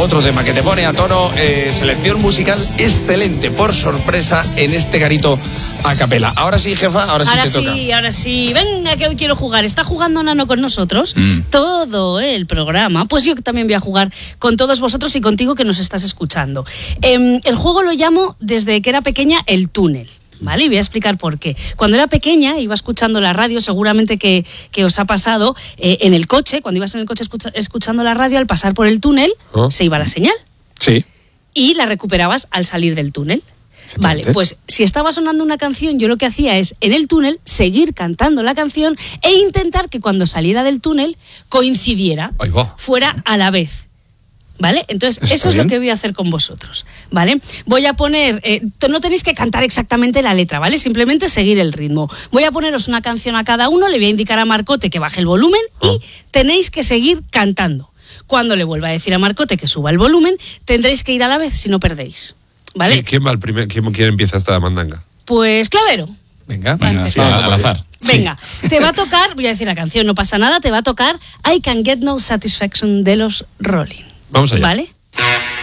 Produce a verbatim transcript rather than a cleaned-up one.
Otro tema que te pone a tono, eh, selección musical excelente, por sorpresa, en este garito a capela. Ahora sí, jefa, ahora sí ahora te sí, toca. Ahora sí, ahora sí. Venga, que hoy quiero jugar. Está jugando Nano con nosotros Mm. todo el programa. Pues yo también voy a jugar con todos vosotros y contigo que nos estás escuchando. Eh, el juego lo llamo, desde que era pequeña, el túnel. ¿Vale? Y voy a explicar por qué. Cuando era pequeña, iba escuchando la radio, seguramente que, que os ha pasado, eh, en el coche, cuando ibas en el coche escucha, escuchando la radio, al pasar por el túnel, ¿Oh? se iba la señal. Sí. Y la recuperabas al salir del túnel. Vale, pues si estaba sonando una canción, yo lo que hacía es, en el túnel, seguir cantando la canción e intentar que cuando saliera del túnel coincidiera, Ahí va. fuera a la vez. ¿Vale? Entonces, Está eso es bien. lo que voy a hacer con vosotros, ¿vale? Voy a poner, eh, no tenéis que cantar exactamente la letra, ¿vale? Simplemente seguir el ritmo. Voy a poneros una canción a cada uno, le voy a indicar a Marcote que baje el volumen Oh. y tenéis que seguir cantando. Cuando le vuelva a decir a Marcote que suba el volumen, tendréis que ir a la vez si no perdéis, ¿vale? ¿Quién, quién va el primer, quién, quién empieza esta mandanga? Pues Clavero. Venga, Venga, sí, sí, al, al azar. Venga, te va a tocar, voy a decir la canción, no pasa nada, te va a tocar I Can Get No Satisfaction de los Rolling. Vamos allá. ¿Vale?